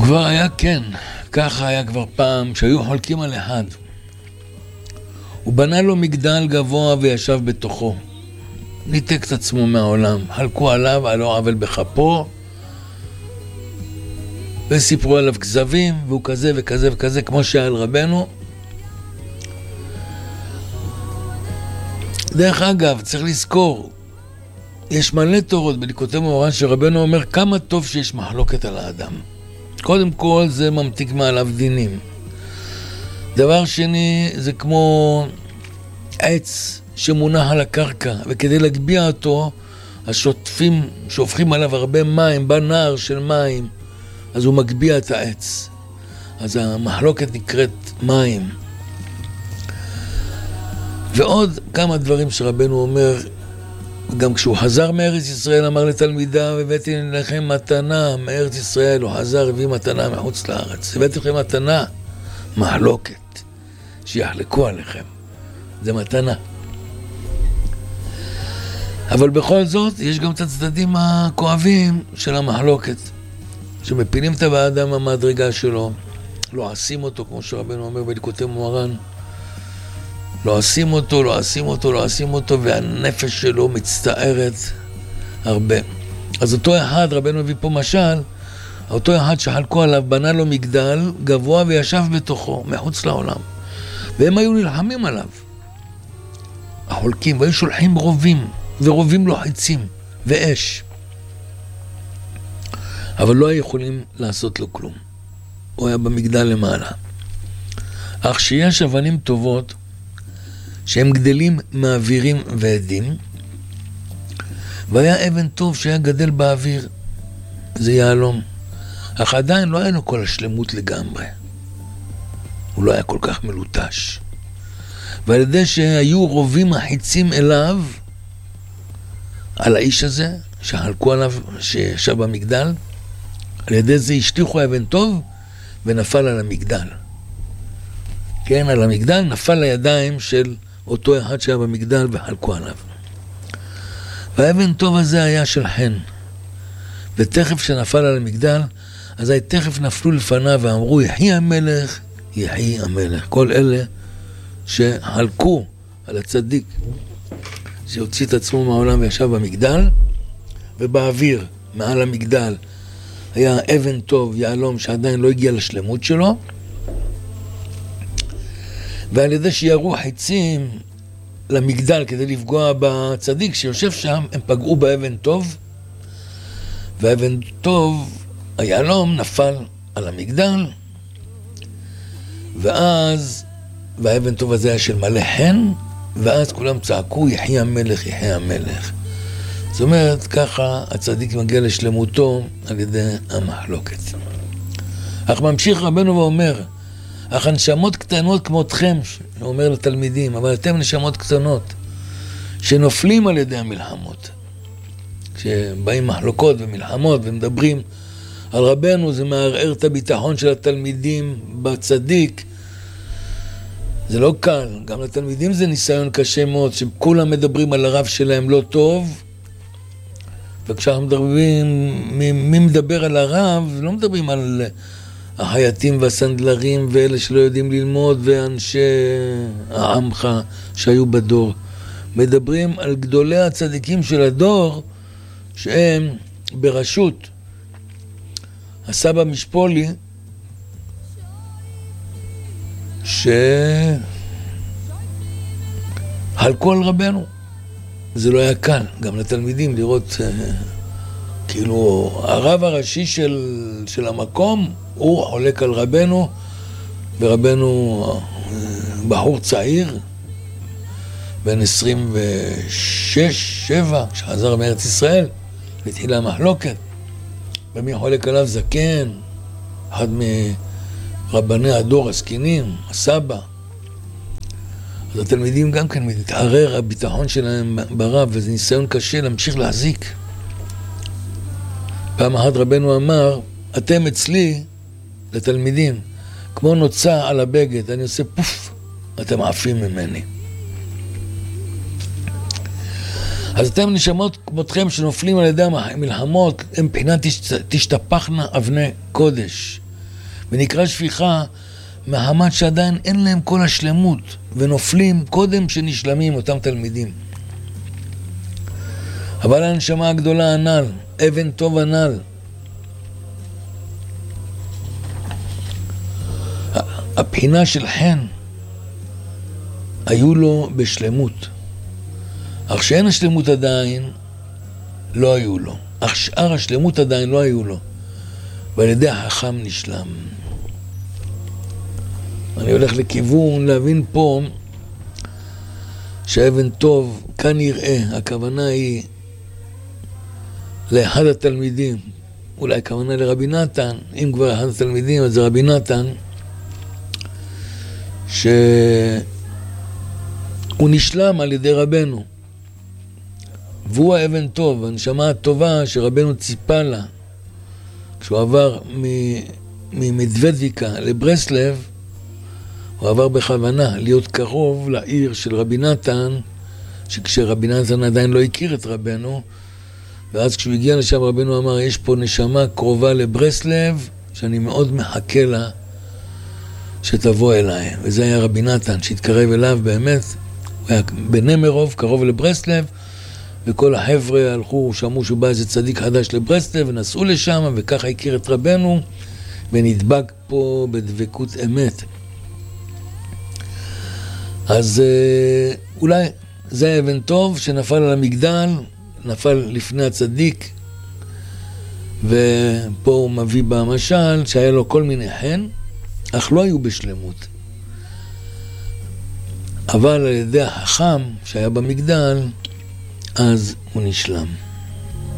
כבר היה כן, ככה היה כבר פעם, שהיו חולקים על אחד. הוא בנה לו מגדל גבוה וישב בתוכו. ניתק את עצמו מהעולם, חלקו עליו, על לא עוול בכפו, וסיפרו עליו כזבים, והוא כזה וכזה וכזה, כמו שהיה על רבנו. דרך אגב, צריך לזכור, יש מלא תורות בליקוטי מוהר"ן שרבנו אומר כמה טוב שיש מחלוקת על האדם. קודם כל זה ממתיק מעליו דינים. דבר שני, זה כמו עץ שמונח על הקרקע, וכדי להגביה אותו, השוטפים שופכים עליו הרבה מים, בנהר של מים, אז הוא מגביה את העץ. אז המחלוקת נקראת מים. ועוד כמה דברים שרבנו אומר, גם כשהוא חזר מארץ ישראל, אמר לתלמידיו, הבאתי לכם מתנה מארץ ישראל, הוא חזר, הביא מתנה מחוץ לארץ. הבאתי לכם מתנה, מחלוקת, שיחלקו עליכם. זה מתנה. אבל בכל זאת, יש גם את הצדדים הכואבים של המחלוקת, שמפילים את האדם המדרגה שלו, לא עשים אותו, כמו שרבנו אומר בליקוטי מוהר"ן, לא עשים אותו, לא עשים אותו, לא עשים אותו, והנפש שלו מצטערת הרבה. אז אותו אחד, רבנו הביא פה משל, אותו אחד שחלקו עליו, בנה לו מגדל גבוה וישב בתוכו, מחוץ לעולם. והם היו נלחמים עליו, החולקים, והיו שולחים רובים, ורובים לוחצים, ואש. אבל לא היו יכולים לעשות לו כלום. הוא היה במגדל למעלה. אך שיש אבנים טובות, שהם גדלים מאווירים ועדים, והיה אבן טוב שהיה גדל באוויר, זה יעלום. אך עדיין לא היה לו כל השלמות לגמרי. הוא לא היה כל כך מלוטש. ועל ידי שהיו רובים מחיצים אליו, על האיש הזה, שחלקו עליו, שישב במגדל, על ידי זה השליחו אבן טוב, ונפל על המגדל. כן, על המגדל נפל לידיים של אותו אחד שהיה במגדל וחלקו עליו. והאבן טוב הזה היה של חן. ותכף שנפל על המגדל, אז תכף נפלו לפניו ואמרו, יחי המלך, יחי המלך. כל אלה שחלקו על הצדיק, שהוציא את עצמו מהעולם וישב במגדל, ובאוויר, מעל המגדל, היה אבן טוב, יעלום, שעדיין לא הגיע לשלמות שלו, ועל ידי שירו חיצים למגדל כדי לפגוע בצדיק שיושב שם, הם פגעו באבן טוב, והאבן טוב, היעלום, נפל על המגדל, ואז, והאבן טוב הזה היה של מלא חן, ואז כולם צעקו, יחי המלך, יחי המלך. זאת אומרת, ככה הצדיק מגיע לשלמותו על ידי המחלוקת. אך ממשיך רבנו ואומר, אך הנשמות קטנות כמותכם, הוא אומר לתלמידים, אבל אתם נשמות קטנות, שנופלים על ידי המלחמות. כשבאים מחלוקות ומלחמות ומדברים על רבנו, זה מערער את הביטחון של התלמידים בצדיק. זה לא קל, גם לתלמידים זה ניסיון קשה מאוד, שכולם מדברים על הרב שלהם לא טוב, וכשאנחנו מדברים, מי מדבר על הרב, לא מדברים על החייטים והסנדלרים ואלה שלא יודעים ללמוד ואנשי העמך שהיו בדור. מדברים על גדולי הצדיקים של הדור שהם בראשות הסבא משפולי שחלקו על רבנו. זה לא היה קל, גם לתלמידים לראות כאילו הרב הראשי של המקום הוא חולק על רבנו, ורבנו בחור צעיר בן 26-7 שחזר מארץ ישראל והתחילה המחלוקת, ומי חולק עליו? זקן, אחד מרבני הדור הזקנים, הסבא. אז התלמידים גם כן מתערער הביטחון שלהם ברב, וזה ניסיון קשה להמשיך להחזיק. פעם אחת רבנו אמר, אתם אצלי, לתלמידים, כמו נוצה על הבגד, אני עושה פוף, אתם עפים ממני. אז אתם נשמות כמותכם שנופלים על ידי המלחמות, הם מבחינת תשתפחנה אבני קודש. ונקרא שפיכה מהמד שעדיין אין להם כל השלמות, ונופלים קודם שנשלמים אותם תלמידים. אבל הנשמה הגדולה הנ"ל, אבן טוב הנ"ל, הבחינה של חן, היו לו בשלמות. אך שאין השלמות עדיין, לא היו לו. אך שאר השלמות עדיין לא היו לו. ועל ידי החכם נשלם. אני הולך לכיוון להבין פה שהאבן טוב, כאן יראה, הכוונה היא לאחד התלמידים, אולי הכוונה לרבי נתן, אם כבר אחד התלמידים, אז זה רבי נתן, שהוא נשלם על ידי רבנו. והוא האבן טוב, הנשמה הטובה שרבנו ציפה לה. כשהוא עבר ממדוודיקה לברסלב, הוא עבר בכוונה להיות קרוב לעיר של רבי נתן, שכשרבי נתן עדיין לא הכיר את רבנו, ואז כשהוא הגיע לשם רבנו אמר, יש פה נשמה קרובה לברסלב, שאני מאוד מחכה לה שתבוא אליי. וזה היה רבי נתן שהתקרב אליו באמת, הוא היה בנמרוב, קרוב לברסלב, וכל החבר'ה הלכו, שמעו שהוא בא איזה צדיק חדש לברסלב, ונסעו לשם, וככה הכיר את רבנו, ונדבק פה בדבקות אמת. אז אולי זה אבן טוב שנפל על המגדל, נפל לפני הצדיק, ופה הוא מביא במשל שהיה לו כל מיני חן, אך לא היו בשלמות. אבל על ידי החכם שהיה במגדל, אז הוא נשלם.